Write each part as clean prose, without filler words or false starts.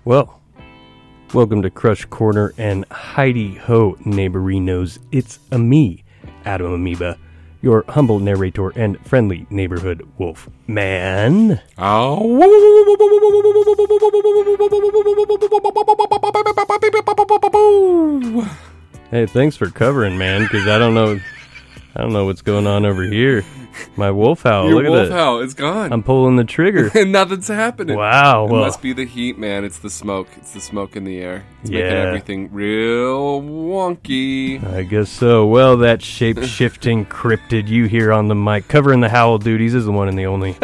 Well, welcome to Crush Corner and Heidi Ho Neighborinos. It's a me, Adam Amoeba, your humble narrator and friendly neighborhood wolf man. Hey, thanks for covering, man, because I don't know what's going on over here. My wolf howl. Your look wolf at that. howl is gone. I'm pulling the trigger. And nothing's happening. Wow. It Well, must be the heat, man. It's the smoke. It's the smoke in the air. It's making Yeah. everything real wonky. I guess so. Well, that shape-shifting cryptid you hear on the mic covering the howl duties is the one and the only.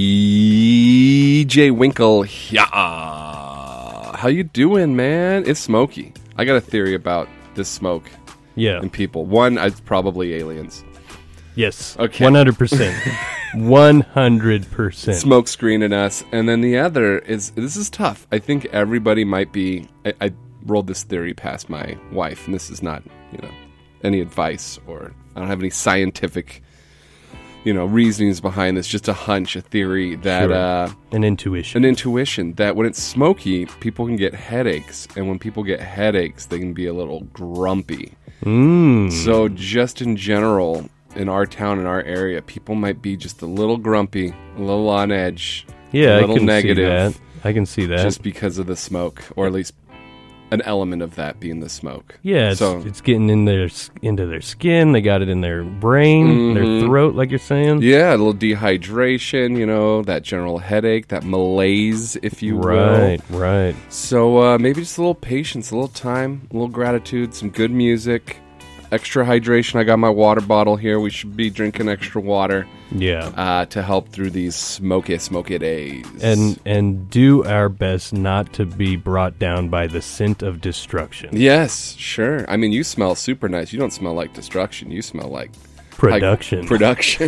DJ Winkle. Yeah. How you doing, man? It's smoky. I got a theory about this smoke Yeah. and people. One, it's probably aliens. Yes. Okay. 100%. 100%. Smoke screening us. And then the other is, this is tough. I think everybody might be, I rolled this theory past my wife, and this is not, any advice, or I don't have any scientific, reasonings behind this, just a hunch, a theory that, Sure. An intuition. that when it's smoky, people can get headaches. And when people get headaches, they can be a little grumpy. So just in general, in our town, in our area, people might be just a little grumpy, a little on edge, Yeah, a I little can negative, see that. I can see that. just because of the smoke, or at least an element of that being the smoke. Yeah, so it's getting into their skin. They got it in their brain, their throat, like you're saying. yeah, a little dehydration, that general headache, that malaise, if you will. Right. So maybe just a little patience, a little time, a little gratitude, some good music, extra hydration. I got my water bottle here. We should be drinking extra water. Yeah. To help through these smoky days. And do our best not to be brought down by the scent of destruction. Yes, sure. I mean, you smell super nice. You don't smell like destruction. You smell like Production. Production.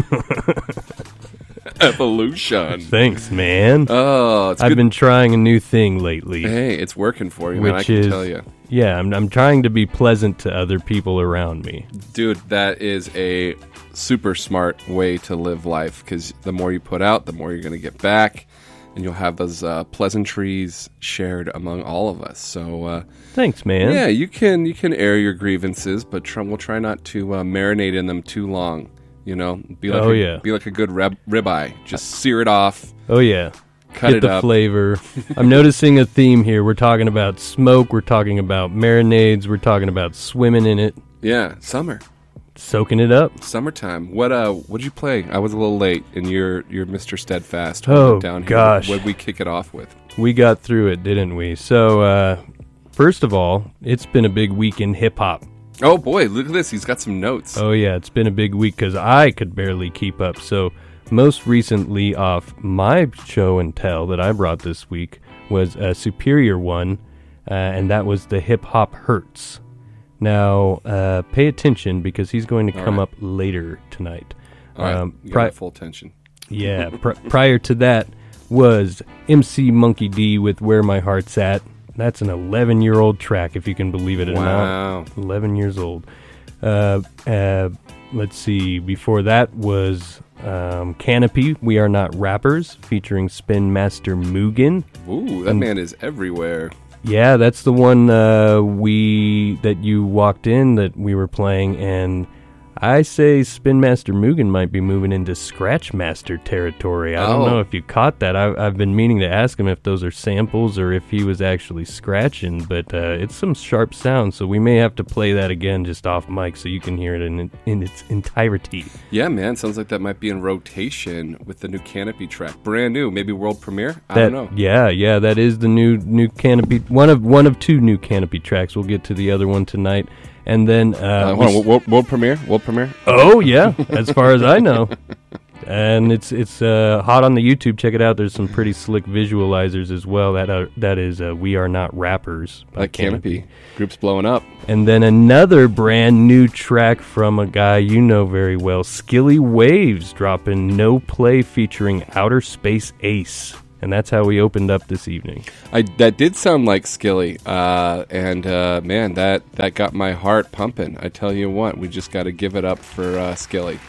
Evolution. Thanks, man. Oh, it's I've good. been trying a new thing lately. Hey, it's working for you, man. I Which can is, tell you. Yeah, I'm trying to be pleasant to other people around me. Dude, that is a super smart way to live life, because the more you put out, the more you're going to get back, and you'll have those pleasantries shared among all of us. So, Thanks, man. yeah, you can air your grievances, but we'll try not to marinate in them too long. Be like be like a good ribeye. Just sear it off. Oh, yeah. Cut Get it the up. flavor. I'm noticing a theme here. We're talking about smoke. We're talking about marinades. We're talking about swimming in it, Yeah, summer. soaking it up. Summertime. What'd you play? I was a little late, and you're Mr. Steadfast. Oh, down here. gosh. What'd we kick it off with? We got through it, didn't we? So, first of all, it's been a big week in hip-hop. Oh boy, look at this. He's got some notes. Oh, yeah, it's been a big week because I could barely keep up. So, most recently off my show and tell that I brought this week was a Superior one, and that was the Hip Hop Hurts. Now, pay attention because he's going to come up later tonight. All right, you got my full attention. Yeah, prior to that was MC Monkey D with Where My Heart's At. That's an 11-year-old track, if you can believe it or Wow. not. 11 years old. Let's see. Before that was Canopy, We Are Not Rappers, featuring Spin Master Mugen. Ooh, that man is everywhere. Yeah, that's the one that you walked in that we were playing, and I say Spin Master Mugen might be moving into Scratch Master territory. I don't know if you caught that. I've been meaning to ask him if those are samples or if he was actually scratching, but it's some sharp sound, so we may have to play that again just off mic so you can hear it in its entirety. Yeah, man. Sounds like that might be in rotation with the new Canopy track. Brand new. Maybe world premiere? I don't know. Yeah, that is the new Canopy. One of two new Canopy tracks. We'll get to the other one tonight. And then hold on, world premiere? World premiere? Oh yeah, as far as I know. And it's hot on the YouTube. Check it out. There's some pretty slick visualizers as well. That is We Are Not Rappers by Like Canopy. Group's blowing up. And then another brand new track from a guy you know very well, Skilly Waves, dropping No Play featuring Outer Space Ace. And that's how we opened up this evening. That did sound like Skilly, and that got my heart pumping. I tell you what, we just got to give it up for Skilly.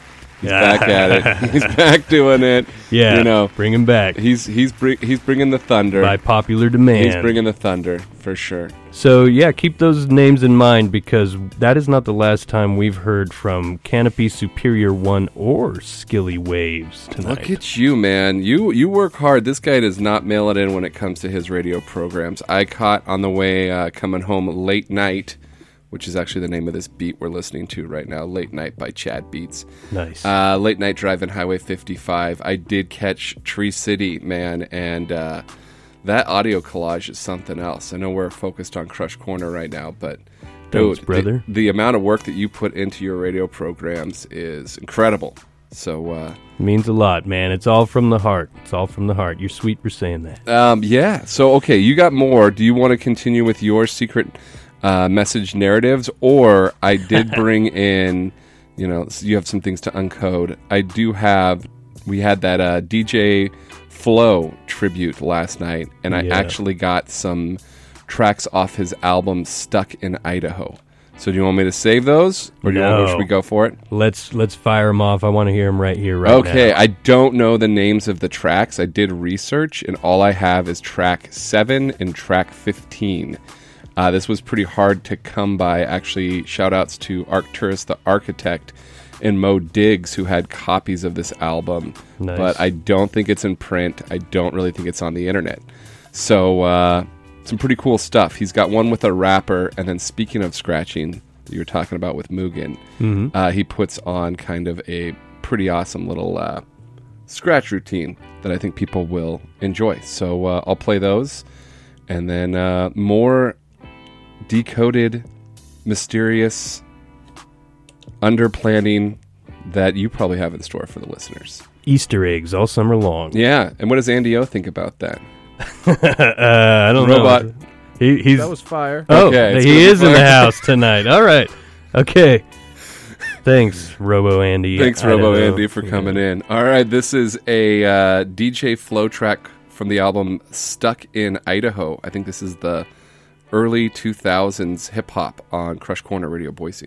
He's back at it. He's back doing it. Yeah, you know, bring him back. He's bringing the thunder by popular demand. He's bringing the thunder for sure. So yeah, keep those names in mind because that is not the last time we've heard from Canopy, Superior One, or Skilly Waves tonight. Look at you, man. You work hard. This guy does not mail it in when it comes to his radio programs. I caught on the way coming home Late Night, which is actually the name of this beat we're listening to right now, Late Night by Chad Beats. Nice. Late Night driving Highway 55. I did catch Tree City, man, and that audio collage is something else. I know we're focused on Crush Corner right now, but thanks, dude, brother. The amount of work that you put into your radio programs is incredible. So means a lot, man. It's all from the heart. It's all from the heart. You're sweet for saying that. Yeah. So okay, you got more. Do you want to continue with your secret message narratives, or I did bring in, you know, you have some things to uncode. We had that DJ Flow tribute last night, and I actually got some tracks off his album Stuck in Idaho. So do you want me to save those, or should we go for it? Let's fire them off. I want to hear them right here, right now. Okay, I don't know the names of the tracks. I did research, and all I have is track 7 and track 15. This was pretty hard to come by. Actually, shout-outs to Arcturus the Architect and Mo Diggs, who had copies of this album. Nice. But I don't think it's in print. I don't really think it's on the internet. So, some pretty cool stuff. He's got one with a rapper, and then speaking of scratching that you were talking about with Mugen, he puts on kind of a pretty awesome little scratch routine that I think people will enjoy. So I'll play those, and then more decoded, mysterious under-planning that you probably have in store for the listeners. Easter eggs all summer long. Yeah, and what does Andy O think about that? I don't Robot. know. He's that was fire. Oh, okay, he is in the house tonight. All right. Okay. Thanks, Robo Andy. Thanks, Robo Andy, for coming in. All right, this is a DJ Flow track from the album Stuck in Idaho. I think this is the early 2000s hip-hop on Crush Corner Radio Boise.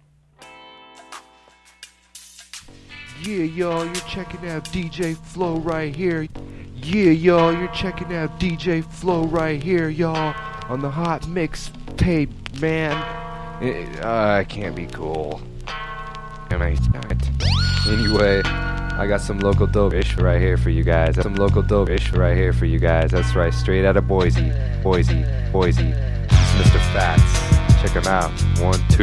Yeah, y'all, you're checking out DJ Flow right here. Yeah, y'all, you're checking out DJ Flow right here, y'all, on the hot mix tape, man. I can't be cool. Am I not? Anyway, I got some local dope-ish right here for you guys. That's right, straight out of Boise. It's Mr. Fats. Check him out. 1, 2.